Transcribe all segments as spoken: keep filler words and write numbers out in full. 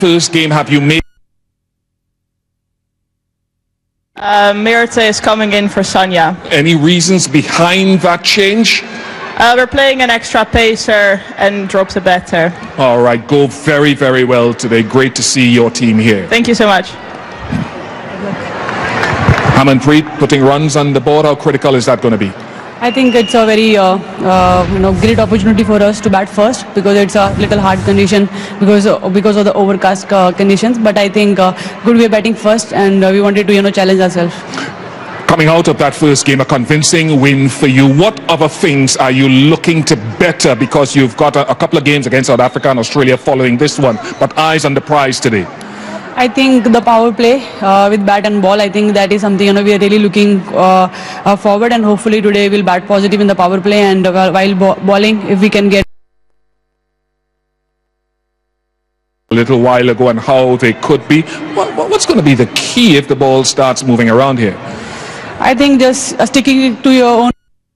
First game have you made? Uh, Mirta is coming in for Sonia. Any reasons behind that change? Uh, we're playing an extra pacer and dropped a better. All right, go very, very well today. Great to see your team here. Thank you so much. Harmanpreet putting runs on the board. How critical is that going to be? I think it's a very uh, uh, you know great opportunity for us to bat first because it's a little hard condition because uh, because of the overcast uh, conditions. But I think uh, good we are batting first and uh, we wanted to you know challenge ourselves. Coming out of that first game, a convincing win for you. What other things are you looking to better because you've got a, a couple of games against South Africa and Australia following this one, but eyes on the prize today? I think the power play uh, with bat and ball, I think that is something you know we are really looking uh, uh, forward, and hopefully today we'll bat positive in the power play, and uh, while bo bowling if we can get a little while ago and how they could be. What, what's going to be the key if the ball starts moving around here? I think just uh, sticking to your own.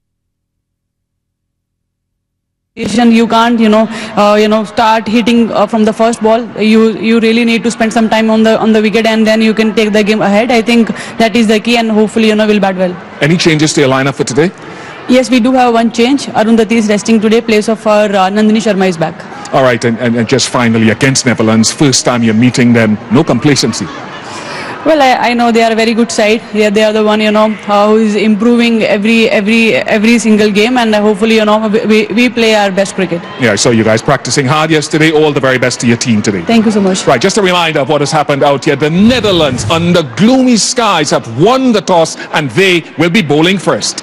You can't, you know, uh, you know, start hitting uh, from the first ball. You you really need to spend some time on the on the wicket, and then you can take the game ahead. I think that is the key, and hopefully, you know, we'll bat well. Any changes to your lineup for today? Yes, we do have one change. Arundhati is resting today. Place of our uh, Nandini Sharma is back. All right, and, and, and just finally against Netherlands, first time you're meeting them, no complacency. Well, I, I know they are a very good side. Yeah, they are the one, you know, uh, who is improving every every every single game, and uh, hopefully, you know, we, we play our best cricket. Yeah, I saw you guys practicing hard yesterday. All the very best to your team today. Thank you so much. Right, just a reminder of what has happened out here. The Netherlands, under gloomy skies, have won the toss, and they will be bowling first.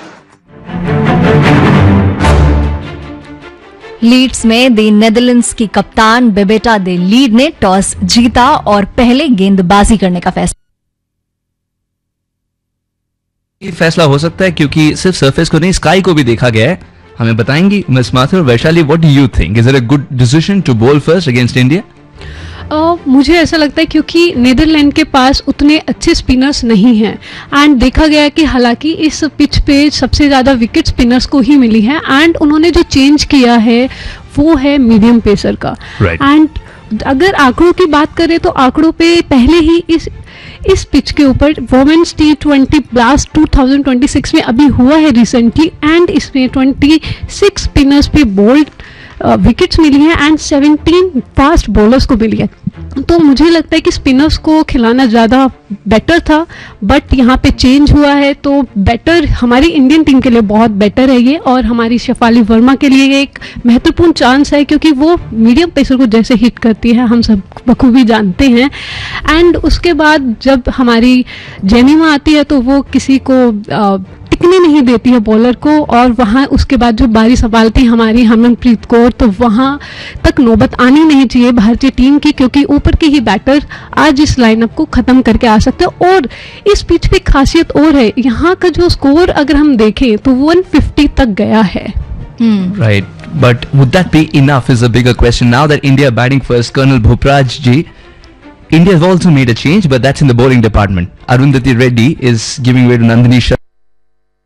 Leeds में the Netherlands की कप्तान बेबेटा they lead ने toss जीता और पहले गेंदबाजी करने का फैसला ये फैसला हो सकता है क्योंकि सिर्फ सरफेस को नहीं स्काई को भी देखा गया है. हमें बताएंगी miss Mathur. Vaishali, what do you think? Is it a good decision to बोल फर्स्ट अगेंस्ट इंडिया? Uh, मुझे ऐसा लगता है क्योंकि नीदरलैंड के पास उतने अच्छे स्पिनर्स नहीं हैं, एंड देखा गया है कि हालांकि इस पिच पे सबसे ज़्यादा विकेट स्पिनर्स को ही मिली है, एंड उन्होंने जो चेंज किया है वो है मीडियम पेसर का. And right. अगर आंकड़ों की बात करें तो आंकड़ों पे पहले ही इस इस पिच के ऊपर women's T twenty blast two thousand twenty six में अभी हुआ है रिसेंटली, एंड इसमें ट्वेंटी सिक्स स्पिनर्स पे बोल्ड विकेट्स मिली हैं एंड सेवनटीन फास्ट बॉलर्स को मिली है. तो मुझे लगता है कि स्पिनर्स को खिलाना ज़्यादा बेटर था, बट यहाँ पे चेंज हुआ है तो बेटर हमारी इंडियन टीम के लिए बहुत बेटर है ये, और हमारी शेफाली वर्मा के लिए एक महत्वपूर्ण चांस है क्योंकि वो मीडियम पेसर को जैसे हिट करती है हम सब बखूबी जानते हैं. एंड उसके बाद जब हमारी जेमिमा आती है तो वो किसी को आ, टिकने नहीं देती है बॉलर को, और वहाँ उसके बाद जो बारी संभालती है हमारी हरमनप्रीत कौर, तो वहाँ तक नौबत आनी नहीं चाहिए भारतीय टीम की, क्योंकि ऊपर के ही बैटर आज इस लाइनअप को खत्म करके आ सकते हैं. और इस पिच पे खासियत और है, यहाँ का जो स्कोर अगर हम देखें तो वन फिफ्टी तक गया है. Right, but would that be enough is a bigger question. Now that India batting first, colonel भूपराज ji, India has also made a change, but that's in the bowling department. Arundhati Reddy is giving way to Nandini Sharma.